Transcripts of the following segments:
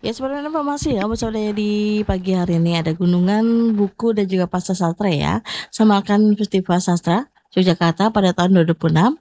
Ya, sebenarnya informasi ya bersama di pagi hari ini ada Gunungan Buku dan juga Pasar Sastra ya, samakan Festival Sastra Yogyakarta pada tahun 2006.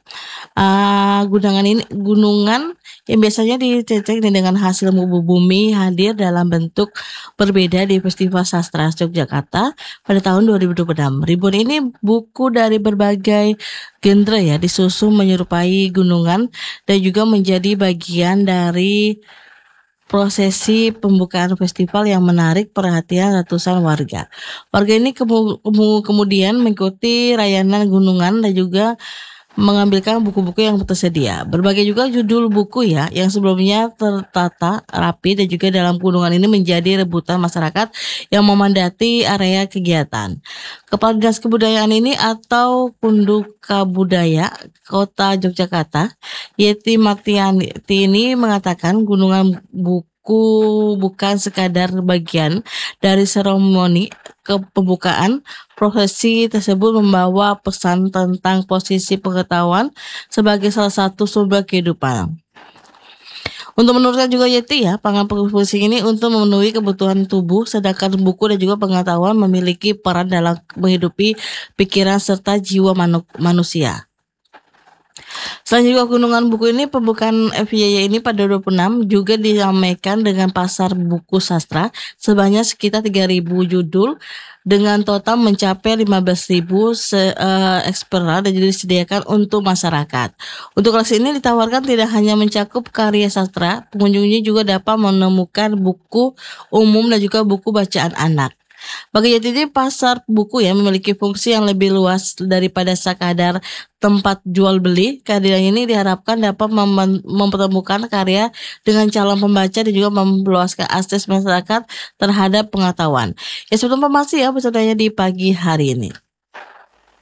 Gunungan yang biasanya dicecek dengan hasil bumi hadir dalam bentuk berbeda di Festival Sastra Yogyakarta pada tahun 2026. Ribuan ini buku dari berbagai genre ya disusun menyerupai gunungan dan juga menjadi bagian dari prosesi pembukaan festival yang menarik perhatian ratusan warga. Warga ini kemudian mengikuti rayanan gunungan dan juga mengambilkan buku-buku yang tersedia. Berbagai juga judul buku ya yang sebelumnya tertata rapi dan juga dalam gunungan ini menjadi rebutan masyarakat yang memadati area kegiatan. Kepala Dinas Kebudayaan ini atau Kunduka Budaya Kota Yogyakarta, Yeti Martiani ini mengatakan gunungan buku bukan sekadar bagian dari seremoni pembukaan. Prosesi tersebut membawa pesan tentang posisi pengetahuan sebagai salah satu sumber kehidupan. Untuk menurutnya juga Yeti ya, pangan pusing ini untuk memenuhi kebutuhan tubuh, sedangkan buku dan juga pengetahuan memiliki peran dalam menghidupi pikiran serta jiwa manusia. Selain juga Gunungan Buku ini, pembukaan FYY ini pada 26 juga diramaikan dengan pasar buku sastra sebanyak sekitar 3.000 judul dengan total mencapai 15.000 eksemplar dan juga disediakan untuk masyarakat. Untuk kelas ini ditawarkan tidak hanya mencakup karya sastra, pengunjungnya juga dapat menemukan buku umum dan juga buku bacaan anak. Bagi Yati, pasar buku ya memiliki fungsi yang lebih luas daripada sekadar tempat jual beli. Kehadiran ini diharapkan dapat mempertemukan karya dengan calon pembaca dan juga meluaskan akses masyarakat terhadap pengetahuan. Ya, sebelum informasi ya pesertanya di pagi hari ini.